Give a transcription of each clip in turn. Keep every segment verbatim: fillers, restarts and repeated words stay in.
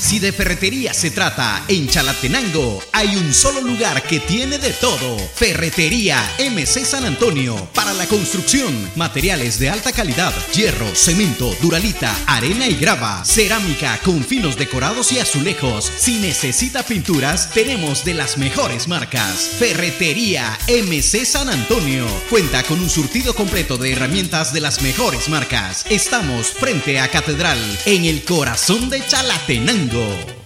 Si de ferretería se trata, en Chalatenango hay un solo lugar que tiene de todo. Ferretería M C San Antonio. Para la construcción, materiales de alta calidad, hierro, cemento, duralita, arena y grava, cerámica con finos decorados y azulejos. Si necesita pinturas, tenemos de las mejores marcas. Ferretería M C San Antonio. Cuenta con un surtido completo de herramientas de las mejores marcas. Estamos frente a Catedral, en el corazón de Chalatenango.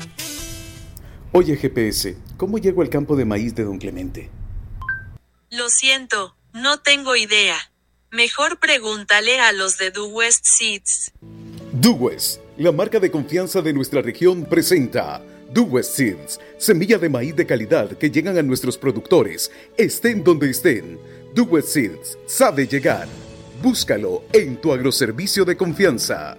Oye, G P S, ¿cómo llego al campo de maíz de Don Clemente? Lo siento, no tengo idea. Mejor pregúntale a los de Due West Seeds. Due West, la marca de confianza de nuestra región, presenta Due West Seeds, semilla de maíz de calidad que llegan a nuestros productores, estén donde estén. Due West Seeds sabe llegar. Búscalo en tu agroservicio de confianza.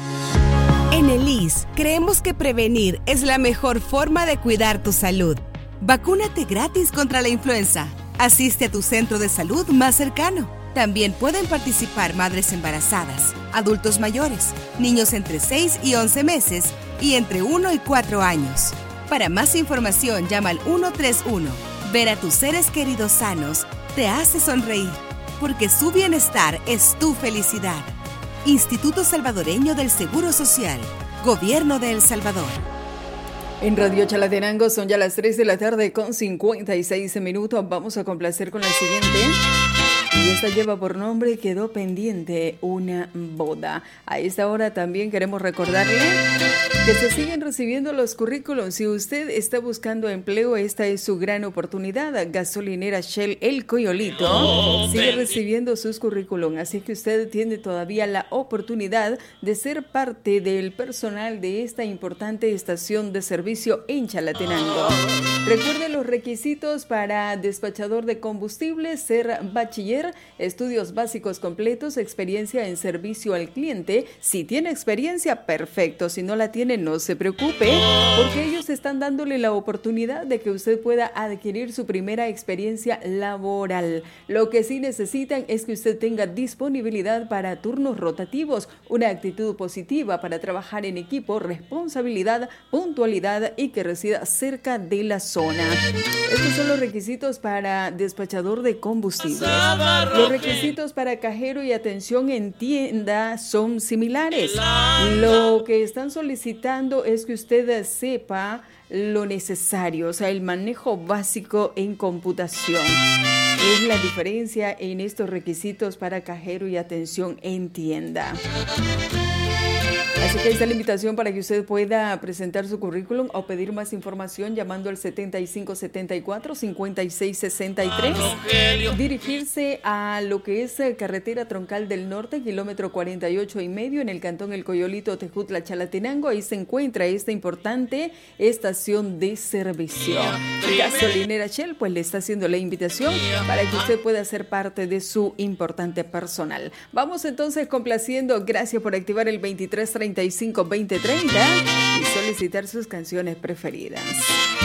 En el I S S creemos que prevenir es la mejor forma de cuidar tu salud. Vacúnate gratis contra la influenza. Asiste a tu centro de salud más cercano. También pueden participar madres embarazadas, adultos mayores, niños entre seis y once meses y entre uno y cuatro años. Para más información llama al uno tres uno. Ver a tus seres queridos sanos te hace sonreír, porque su bienestar es tu felicidad. Instituto Salvadoreño del Seguro Social, Gobierno de El Salvador. En Radio Chalatenango son ya las tres de la tarde con cincuenta y seis minutos. Vamos a complacer con la siguiente. Y esta lleva por nombre Quedó pendiente una boda. A esta hora también queremos recordarle que se siguen recibiendo los currículums. Si usted está buscando empleo, esta es su gran oportunidad. Gasolinera Shell El Coyolito sigue recibiendo sus currículums, así que usted tiene todavía la oportunidad de ser parte del personal de esta importante estación de servicio en Chalatenango. Recuerde los requisitos para despachador de combustible: ser bachiller, estudios básicos completos, experiencia en servicio al cliente. Si tiene experiencia, perfecto. Si no la tiene, no se preocupe, porque ellos están dándole la oportunidad de que usted pueda adquirir su primera experiencia laboral. Lo que sí necesitan es que usted tenga disponibilidad para turnos rotativos, una actitud positiva para trabajar en equipo, responsabilidad, puntualidad y que resida cerca de la zona. Estos son los requisitos para despachador de combustible. Los requisitos para cajero y atención en tienda son similares. Lo que están solicitando es que usted sepa lo necesario, o sea, el manejo básico en computación. Es la diferencia en estos requisitos para cajero y atención en tienda. Así que ahí está la invitación para que usted pueda presentar su currículum o pedir más información llamando al setenta y cinco setenta y cuatro cincuenta y seis sesenta y tres. Dirigirse a lo que es Carretera Troncal del Norte, kilómetro cuarenta y ocho y medio, en el cantón El Coyolito, Tejutla, Chalatenango. Ahí se encuentra esta importante estación de servicio. Gasolinera Shell pues le está haciendo la invitación para que usted pueda ser parte de su importante personal. Vamos entonces complaciendo. Gracias por activar el veintitrés treinta y cinco veinte treinta y solicitar sus canciones preferidas.